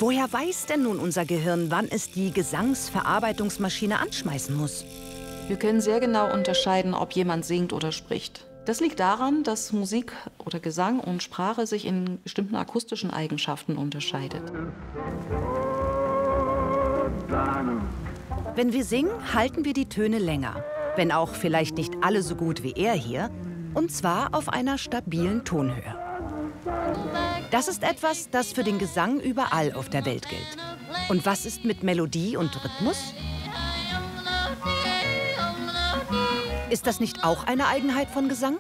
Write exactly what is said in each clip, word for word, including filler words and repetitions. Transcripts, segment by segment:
Woher weiß denn nun unser Gehirn, wann es die Gesangsverarbeitungsmaschine anschmeißen muss? Wir können sehr genau unterscheiden, ob jemand singt oder spricht. Das liegt daran, dass Musik oder Gesang und Sprache sich in bestimmten akustischen Eigenschaften unterscheidet. Wenn wir singen, halten wir die Töne länger. Wenn auch vielleicht nicht alle so gut wie er hier. Und zwar auf einer stabilen Tonhöhe. Das ist etwas, das für den Gesang überall auf der Welt gilt. Und was ist mit Melodie und Rhythmus? Ist das nicht auch eine Eigenheit von Gesang?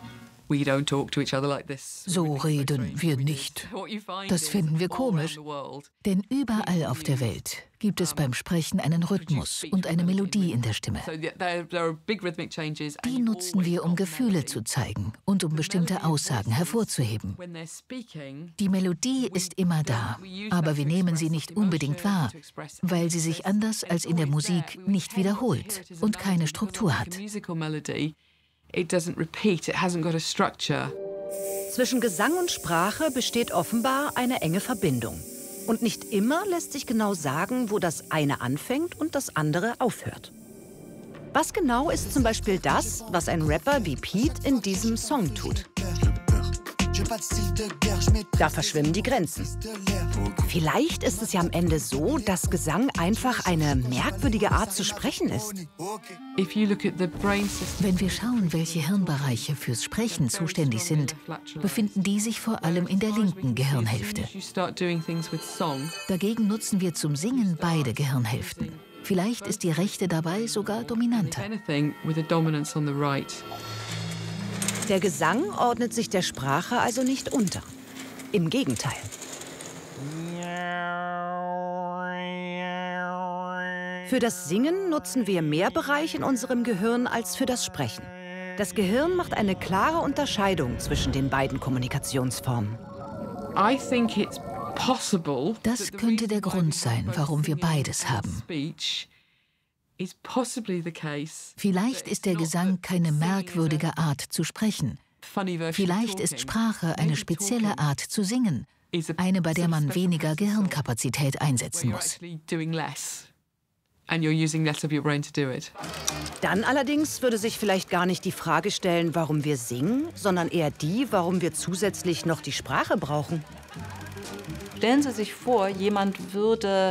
So reden wir nicht. Das finden wir komisch. Denn überall auf der Welt gibt es beim Sprechen einen Rhythmus und eine Melodie in der Stimme. Die nutzen wir, um Gefühle zu zeigen und um bestimmte Aussagen hervorzuheben. Die Melodie ist immer da, aber wir nehmen sie nicht unbedingt wahr, weil sie sich anders als in der Musik nicht wiederholt und keine Struktur hat. It doesn't repeat, it hasn't got a structure. Zwischen Gesang und Sprache besteht offenbar eine enge Verbindung. Und nicht immer lässt sich genau sagen, wo das eine anfängt und das andere aufhört. Was genau ist zum Beispiel das, was ein Rapper wie Pete in diesem Song tut? Da verschwimmen die Grenzen. Vielleicht ist es ja am Ende so, dass Gesang einfach eine merkwürdige Art zu sprechen ist. Wenn wir schauen, welche Hirnbereiche fürs Sprechen zuständig sind, befinden die sich vor allem in der linken Gehirnhälfte. Dagegen nutzen wir zum Singen beide Gehirnhälften. Vielleicht ist die rechte dabei sogar dominanter. Der Gesang ordnet sich der Sprache also nicht unter. Im Gegenteil. Für das Singen nutzen wir mehr Bereich in unserem Gehirn als für das Sprechen. Das Gehirn macht eine klare Unterscheidung zwischen den beiden Kommunikationsformen. Das könnte der Grund sein, warum wir beides haben. Vielleicht ist der Gesang keine merkwürdige Art zu sprechen. Vielleicht ist Sprache eine spezielle Art zu singen, eine, bei der man weniger Gehirnkapazität einsetzen muss. Dann allerdings würde sich vielleicht gar nicht die Frage stellen, warum wir singen, sondern eher die, warum wir zusätzlich noch die Sprache brauchen. Stellen Sie sich vor, jemand würde